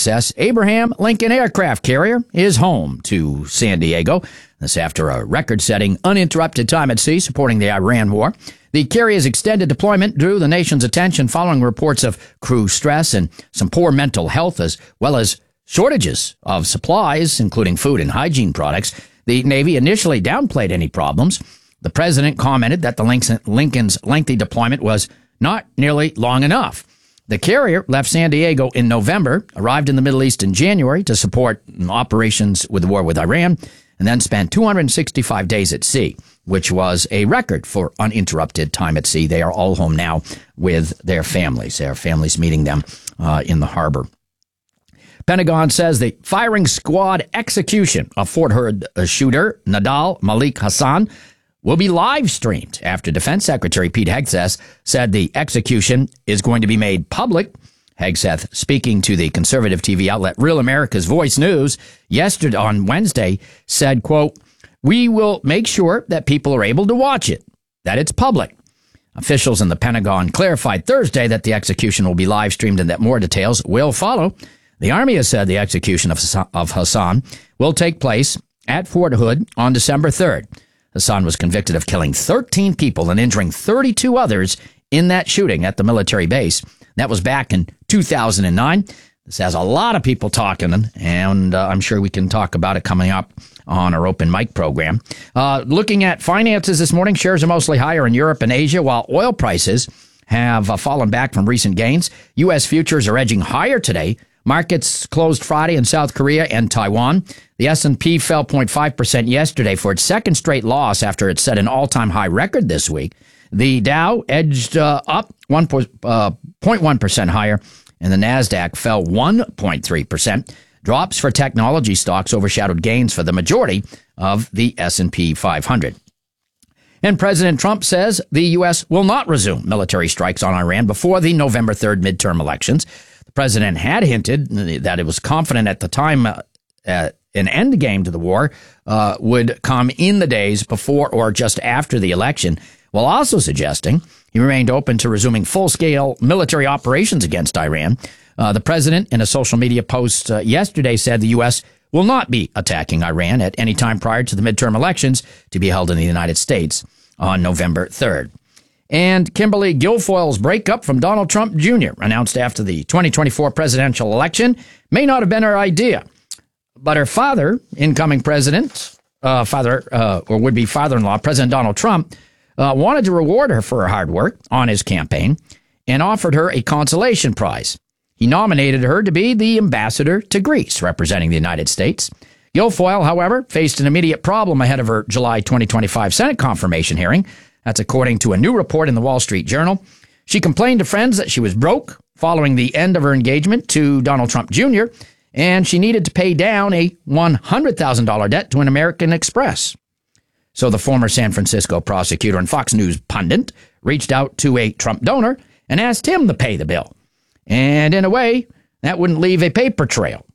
USS Abraham Lincoln aircraft carrier is home to San Diego. This after a record-setting, uninterrupted time at sea supporting the Iran war. The carrier's extended deployment drew the nation's attention following reports of crew stress and some poor mental health, as well as shortages of supplies, including food and hygiene products. The Navy initially downplayed any problems. The president commented that the Lincoln's lengthy deployment was not nearly long enough. The carrier left San Diego in November, arrived in the Middle East in January to support operations with the war with Iran, and then spent 265 days at sea, which was a record for uninterrupted time at sea. They are all home now with their families meeting them in the harbor. Pentagon says the firing squad execution of Fort Hood shooter Nadal Malik Hassan will be live streamed after Defense Secretary Pete Hegseth said the execution is going to be made public. Hegseth, speaking to the conservative TV outlet Real America's Voice News yesterday on Wednesday, said, quote, "We will make sure that people are able to watch it, that it's public." Officials in the Pentagon clarified Thursday that the execution will be live streamed and that more details will follow. The Army has said the execution of Hassan will take place at Fort Hood on December 3rd. Hassan was convicted of killing 13 people and injuring 32 others in that shooting at the military base. That was back in 2009. This has a lot of people talking, and I'm sure we can talk about it coming up on our open mic program. Looking at finances this morning, shares are mostly higher in Europe and Asia, while oil prices have fallen back from recent gains. U.S. futures are edging higher today. Markets closed Friday in South Korea and Taiwan. The S&P fell 0.5% yesterday for its second straight loss after it set an all-time high record this week. The Dow edged up 0.1% higher, and the Nasdaq fell 1.3%. Drops for technology stocks overshadowed gains for the majority of the S&P 500. And President Trump says the U.S. will not resume military strikes on Iran before the November 3rd midterm elections. The president had hinted that it was confident at the time an end game to the war would come in the days before or just after the election, while also suggesting he remained open to resuming full-scale military operations against Iran. The president, in a social media post yesterday, said the U.S. will not be attacking Iran at any time prior to the midterm elections to be held in the United States on November 3rd. And Kimberly Guilfoyle's breakup from Donald Trump Jr., announced after the 2024 presidential election, may not have been her idea. But her father, incoming president, or would-be father-in-law, President Donald Trump, wanted to reward her for her hard work on his campaign and offered her a consolation prize. He nominated her to be the ambassador to Greece, representing the United States. Guilfoyle, however, faced an immediate problem ahead of her July 2025 Senate confirmation hearing. That's according to a new report in the Wall Street Journal. She complained to friends that she was broke following the end of her engagement to Donald Trump Jr., and she needed to pay down a $100,000 debt to an American Express. So the former San Francisco prosecutor and Fox News pundit reached out to a Trump donor and asked him to pay the bill. And in a way, that wouldn't leave a paper trail.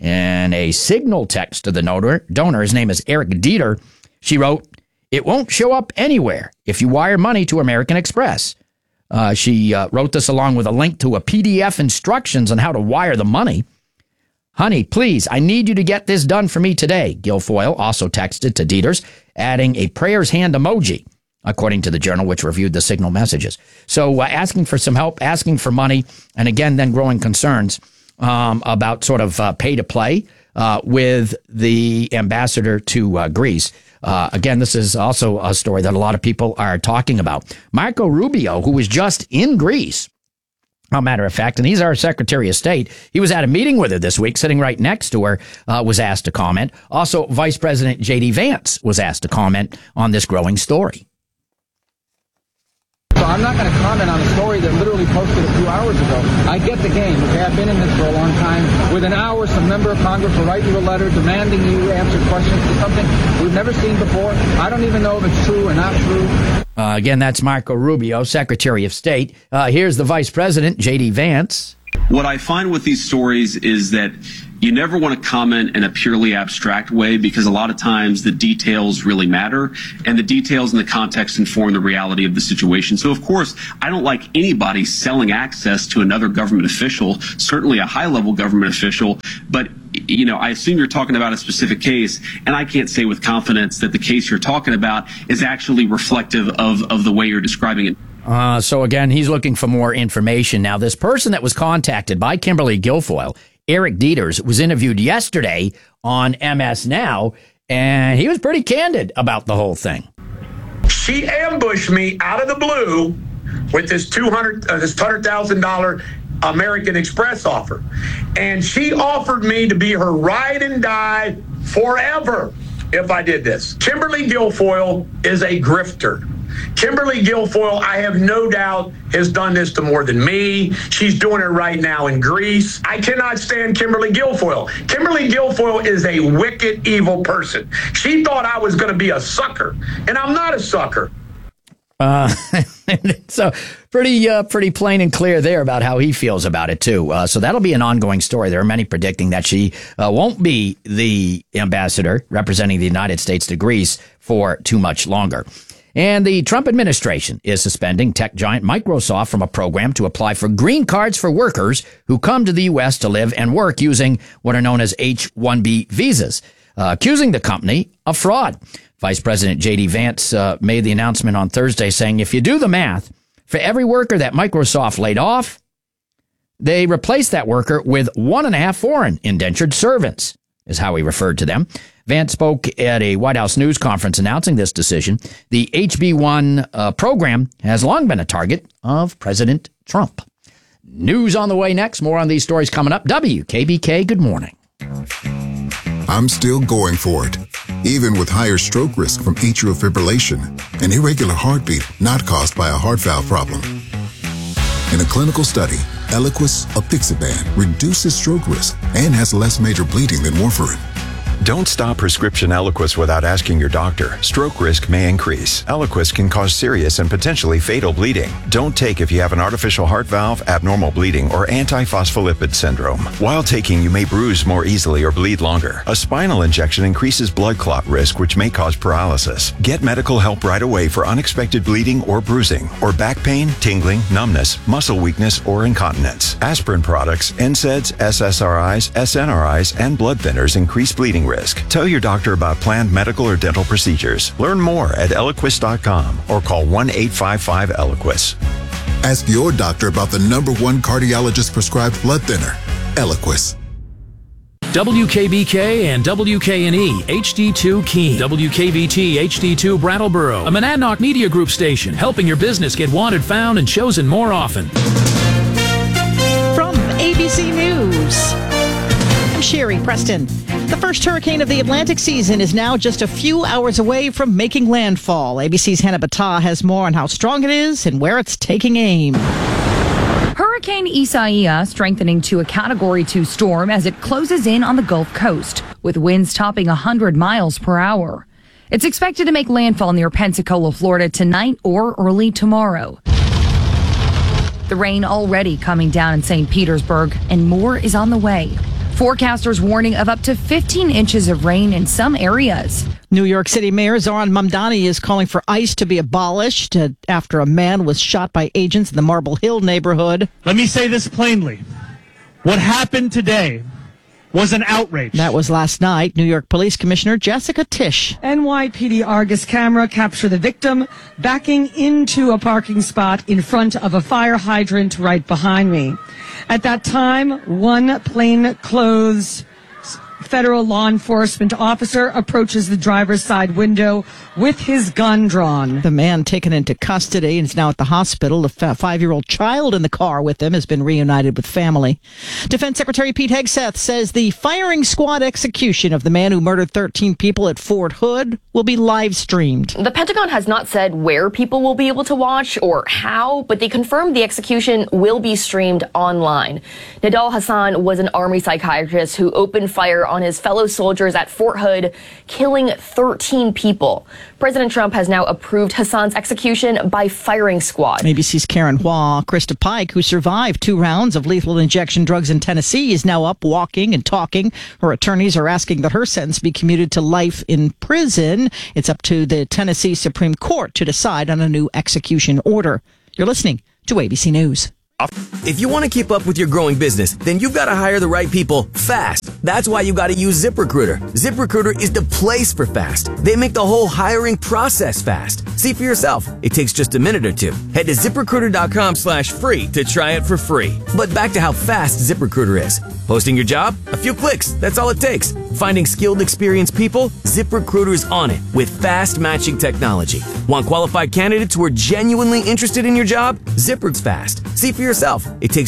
In a signal text to the donor, his name is Eric Dieter, she wrote, "It won't show up anywhere if you wire money to American Express." She wrote this along with a link to a PDF instructions on how to wire the money. "Honey, please, I need you to get this done for me today," Guilfoyle also texted to Dieters, adding a prayer's hand emoji, according to the Journal, which reviewed the signal messages. So asking for some help, asking for money, and again, then growing concerns about sort of pay to play with the ambassador to Greece. Again, this is also a story that a lot of people are talking about. Marco Rubio, who was just in Greece, a matter of fact, and he's our Secretary of State. He was at a meeting with her this week, sitting right next to her, was asked to comment. Also, Vice President J.D. Vance was asked to comment on this growing story. So I'm not going to comment on a story that literally posted a few hours ago. I get the game. Okay, I've been in this for a long time. Within hours, some member of Congress will write you a letter demanding you answer questions to something we've never seen before. I don't even know if it's true or not true. Again, that's Marco Rubio, Secretary of State. Here's the Vice President, J.D. Vance. What I find with these stories is that you never want to comment in a purely abstract way, because a lot of times the details really matter, and the details and the context inform the reality of the situation. So, of course, I don't like anybody selling access to another government official, certainly a high-level government official, but I assume you're talking about a specific case, and I can't say with confidence that the case you're talking about is actually reflective of the way you're describing it. So again, he's looking for more information. Now, this person that was contacted by Kimberly Guilfoyle, Eric Dieters, was interviewed yesterday on MS Now, and he was pretty candid about the whole thing. She ambushed me out of the blue with this $100,000 American Express offer. And she offered me to be her ride and die forever if I did this. Kimberly Guilfoyle is a grifter. Kimberly Guilfoyle, I have no doubt, has done this to more than me. She's doing it right now in Greece. I cannot stand Kimberly Guilfoyle. Kimberly Guilfoyle is a wicked, evil person. She thought I was going to be a sucker, and I'm not a sucker. So pretty plain and clear there about how he feels about it, too. So that'll be an ongoing story. There are many predicting that she won't be the ambassador representing the United States to Greece for too much longer. And the Trump administration is suspending tech giant Microsoft from a program to apply for green cards for workers who come to the U.S. to live and work using what are known as H-1B visas, accusing the company of fraud. Vice President J.D. Vance made the announcement on Thursday saying if you do the math, for every worker that Microsoft laid off, they replaced that worker with 1.5 foreign indentured servants, is how he referred to them. Vance spoke at a White House news conference announcing this decision. The HB1 program has long been a target of President Trump. News on the way next. More on these stories coming up. WKBK, good morning. I'm still going for it, even with higher stroke risk from atrial fibrillation, an irregular heartbeat not caused by a heart valve problem. In a clinical study, Eliquis apixaban reduces stroke risk and has less major bleeding than warfarin. Don't stop prescription Eliquis without asking your doctor. Stroke risk may increase. Eliquis can cause serious and potentially fatal bleeding. Don't take if you have an artificial heart valve, abnormal bleeding, or antiphospholipid syndrome. While taking, you may bruise more easily or bleed longer. A spinal injection increases blood clot risk, which may cause paralysis. Get medical help right away for unexpected bleeding or bruising, or back pain, tingling, numbness, muscle weakness, or incontinence. Aspirin products, NSAIDs, SSRIs, SNRIs, and blood thinners increase bleeding risk. Tell your doctor about planned medical or dental procedures. Learn more at Eliquis.com or call 1-855-ELIQUIS. Ask your doctor about the #1 cardiologist prescribed blood thinner, Eliquis. WKBK and WKNE HD2 Keene. WKBT HD2 Brattleboro. A Monadnock Media Group station, helping your business get wanted, found, and chosen more often. From ABC News, I'm Sherry Preston. The first hurricane of the Atlantic season is now just a few hours away from making landfall. ABC's Hannah Battah has more on how strong it is and where it's taking aim. Hurricane Isaiah strengthening to a Category 2 storm as it closes in on the Gulf Coast, with winds topping 100 miles per hour. It's expected to make landfall near Pensacola, Florida tonight or early tomorrow. The rain already coming down in St. Petersburg, and more is on the way. Forecasters warning of up to 15 inches of rain in some areas. New York City Mayor Zohran Mamdani is calling for ICE to be abolished after a man was shot by agents in the Marble Hill neighborhood. Let me say this plainly. What happened today was an outrage. That was last night. New York Police Commissioner Jessica Tisch. NYPD Argus camera captured the victim backing into a parking spot in front of a fire hydrant right behind me. At that time, one plainclothes federal law enforcement officer approaches the driver's side window with his gun drawn. The man taken into custody and is now at the hospital. The 5-year-old child in the car with him has been reunited with family. Defense Secretary Pete Hegseth says the firing squad execution of the man who murdered 13 people at Fort Hood will be live streamed. The Pentagon has not said where people will be able to watch or how, but they confirmed the execution will be streamed online. Nidal Hassan was an Army psychiatrist who opened fire on his fellow soldiers at Fort Hood, killing 13 people. President Trump has now approved Hassan's execution by firing squad. ABC's Karen Hua. Krista Pike, who survived 2 rounds of lethal injection drugs in Tennessee, is now up walking and talking. Her attorneys are asking that her sentence be commuted to life in prison. It's up to the Tennessee Supreme Court to decide on a new execution order. You're listening to ABC News. If you want to keep up with your growing business, then you've got to hire the right people fast. That's why you got to use ZipRecruiter. ZipRecruiter is the place for fast. They make the whole hiring process fast. See for yourself. It takes just a minute or two. Head to ZipRecruiter.com/free to try it for free. But back to how fast ZipRecruiter is. Posting your job? A few clicks. That's all it takes. Finding skilled, experienced people? ZipRecruiter's on it with fast matching technology. Want qualified candidates who are genuinely interested in your job? ZipRecruiter's fast. See for yourself. It takes